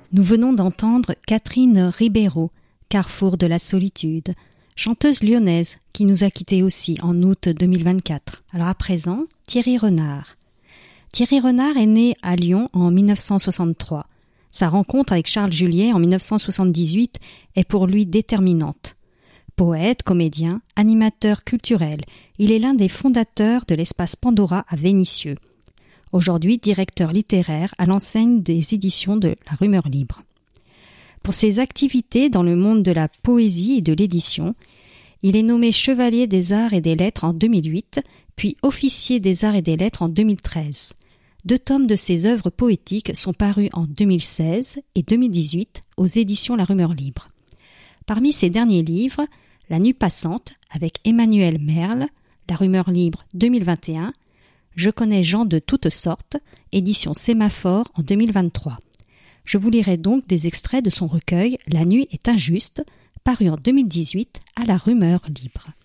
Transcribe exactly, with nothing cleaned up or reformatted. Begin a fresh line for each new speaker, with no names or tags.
Nous venons d'entendre Catherine Ribeiro, Carrefour de la solitude, chanteuse lyonnaise qui nous a quittés aussi en août deux mille vingt-quatre. Alors à présent, Thierry Renard. Thierry Renard est né à Lyon en mille neuf cent soixante-trois. Sa rencontre avec Charles Juliet en mille neuf cent soixante-dix-huit est pour lui déterminante. Poète, comédien, animateur culturel, il est l'un des fondateurs de l'espace Pandora à Vénissieux. Aujourd'hui directeur littéraire à l'enseigne des éditions de La Rumeur Libre. Pour ses activités dans le monde de la poésie et de l'édition, il est nommé chevalier des arts et des lettres en deux mille huit, puis officier des arts et des lettres en deux mille treize. Deux tomes de ses œuvres poétiques sont parus en deux mille seize et deux mille dix-huit aux éditions La Rumeur Libre. Parmi ses derniers livres, La Nuit passante avec Emmanuel Merle, La Rumeur Libre deux mille vingt et un, Je connais gens de toutes sortes, édition Sémaphore en deux mille vingt-trois. Je vous lirai donc des extraits de son recueil La nuit est injuste, paru en deux mille dix-huit à La Rumeur Libre.